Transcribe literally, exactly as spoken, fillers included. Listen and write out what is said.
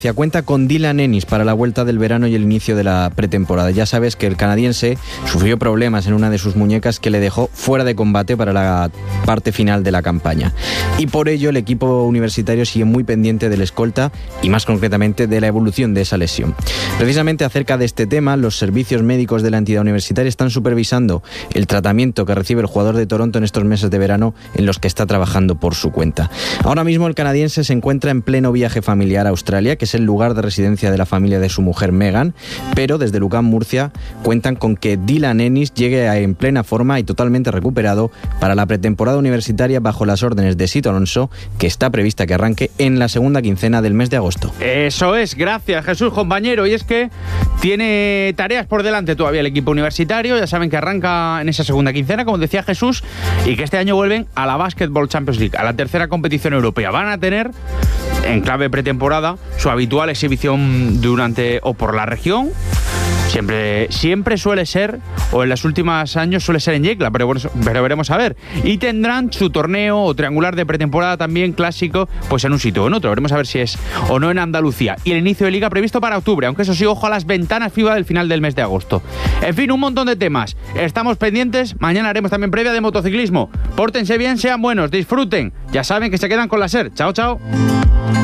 Cuenta con Dylan Ennis para la vuelta del verano y el inicio de la pretemporada. Ya sabes que el canadiense sufrió problemas en una de sus muñecas que le dejó fuera de combate para la parte final de la campaña. Y por ello el equipo universitario sigue muy pendiente del escolta y más concretamente de la evolución de esa lesión. Precisamente acerca de este tema, los servicios médicos de la entidad universitaria están supervisando el tratamiento que recibe el jugador de Toronto en estos meses de verano en los que está trabajando por su cuenta. Ahora mismo el canadiense se encuentra en pleno viaje familiar a Australia, que es el lugar de residencia de la familia de su mujer Megan, pero desde Lucan Murcia cuentan con que Dylan Ennis llegue en plena forma y totalmente recuperado para la pretemporada universitaria bajo las órdenes de Sito Alonso, que está prevista que arranque en la segunda quincena del mes de agosto. Eso es, gracias Jesús, compañero. Y es que tiene tareas por delante todavía el equipo universitario. Ya saben que arranca en esa segunda quincena, como decía Jesús, y que este año vuelven a la Basketball Champions League, a la tercera competición europea. Van a tener en clave pretemporada su habitual exhibición durante o por la región. Siempre, siempre suele ser, o en los últimos años suele ser en Yecla, pero, pero veremos a ver. Y tendrán su torneo o triangular de pretemporada también clásico, pues en un sitio o en otro. Veremos a ver si es o no en Andalucía. Y el inicio de liga previsto para octubre, aunque eso sí, ojo a las ventanas FIBA del final del mes de agosto. En fin, un montón de temas. Estamos pendientes. Mañana haremos también previa de motociclismo. Pórtense bien, sean buenos, disfruten. Ya saben que se quedan con la SER. Chao, chao.